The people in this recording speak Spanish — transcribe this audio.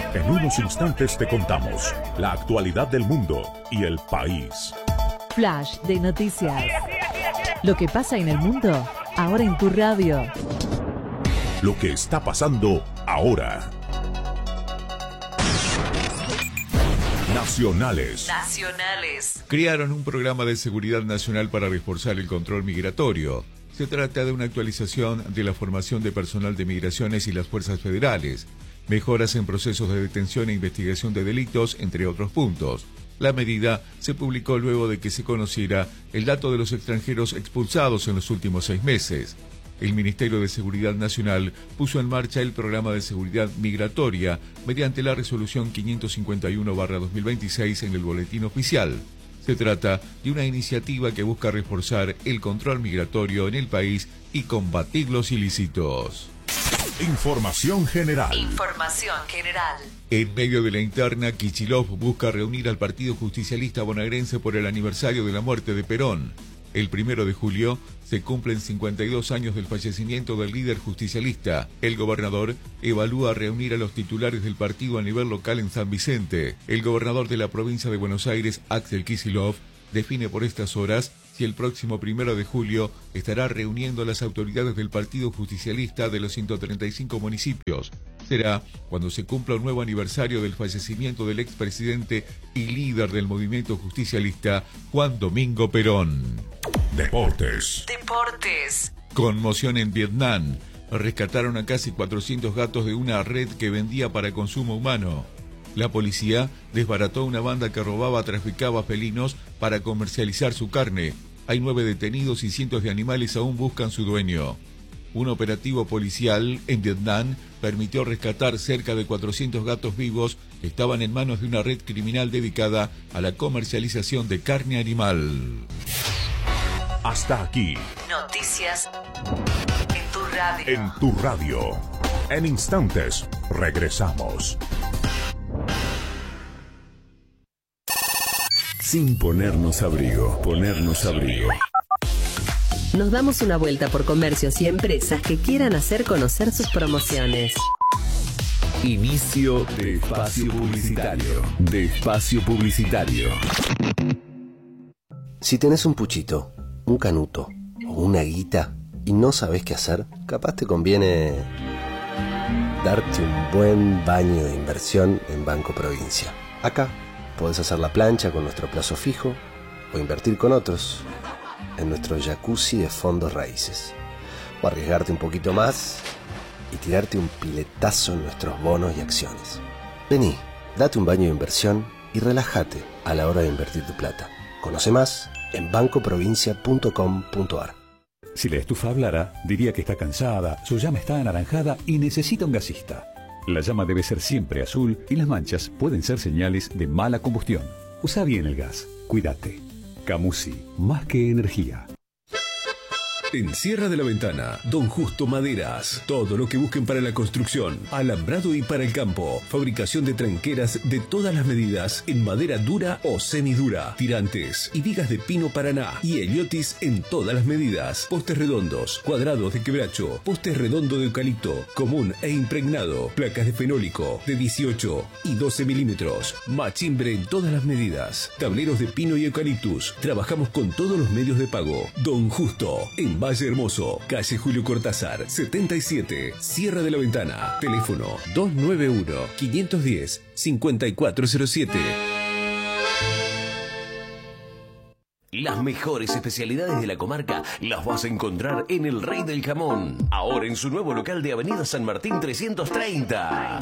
En unos instantes te contamos la actualidad del mundo y el país. Flash de noticias. Lo que pasa en el mundo, ahora en tu radio. Lo que está pasando ahora. Nacionales. Crearon un programa de seguridad nacional para reforzar el control migratorio. Se trata de una actualización de la formación de personal de migraciones y las fuerzas federales, mejoras en procesos de detención e investigación de delitos, entre otros puntos. La medida se publicó luego de que se conociera el dato de los extranjeros expulsados en los últimos 6 meses. El Ministerio de Seguridad Nacional puso en marcha el programa de seguridad migratoria mediante la resolución 551/2026 en el Boletín Oficial. Se trata de una iniciativa que busca reforzar el control migratorio en el país y combatir los ilícitos. Información general. En medio de la interna, Kicillof busca reunir al Partido Justicialista Bonaerense por el aniversario de la muerte de Perón. El 1 de julio se cumplen 52 años del fallecimiento del líder justicialista. El gobernador evalúa reunir a los titulares del partido a nivel local en San Vicente. El gobernador de la provincia de Buenos Aires, Axel Kicillof, define por estas horas si el próximo 1 de julio estará reuniendo a las autoridades del Partido Justicialista de los 135 municipios. Será cuando se cumpla un nuevo aniversario del fallecimiento del expresidente y líder del movimiento justicialista, Juan Domingo Perón. Deportes. Conmoción en Vietnam. Rescataron a casi 400 gatos de una red que vendía para consumo humano. La policía desbarató una banda que robaba, traficaba felinos para comercializar su carne. Hay 9 detenidos y cientos de animales aún buscan su dueño. Un operativo policial en Vietnam permitió rescatar cerca de 400 gatos vivos que estaban en manos de una red criminal dedicada a la comercialización de carne animal. Hasta aquí. Noticias en tu radio. En tu radio. En instantes, regresamos. Sin ponernos abrigo, Nos damos una vuelta por comercios y empresas que quieran hacer conocer sus promociones. Inicio de espacio publicitario. Si tenés un puchito, un canuto o una guita y no sabés qué hacer, capaz te conviene darte un buen baño de inversión en Banco Provincia. Acá podés hacer la plancha con nuestro plazo fijo o invertir con otros en nuestro jacuzzi de fondos raíces. O arriesgarte un poquito más y tirarte un piletazo en nuestros bonos y acciones. Vení, date un baño de inversión y relájate a la hora de invertir tu plata. Conoce más en bancoprovincia.com.ar. Si la estufa hablara, diría que está cansada, su llama está anaranjada y necesita un gasista. La llama debe ser siempre azul y las manchas pueden ser señales de mala combustión. Usa bien el gas. Cuídate. Camusi, más que energía. En Sierra de la Ventana, Don Justo Maderas. Todo lo que busquen para la construcción, alambrado y para el campo. Fabricación de tranqueras de todas las medidas en madera dura o semidura. Tirantes y vigas de pino Paraná. Y heliotis en todas las medidas. Postes redondos, cuadrados de quebracho, postes redondo de eucalipto, común e impregnado. Placas de fenólico de 18 y 12 milímetros. Machimbre en todas las medidas. Tableros de pino y eucaliptus. Trabajamos con todos los medios de pago. Don Justo, en Valle Hermoso, calle Julio Cortázar, 77, Sierra de la Ventana. Teléfono 291-510-5407. Las mejores especialidades de la comarca las vas a encontrar en El Rey del Jamón. Ahora en su nuevo local de Avenida San Martín 330.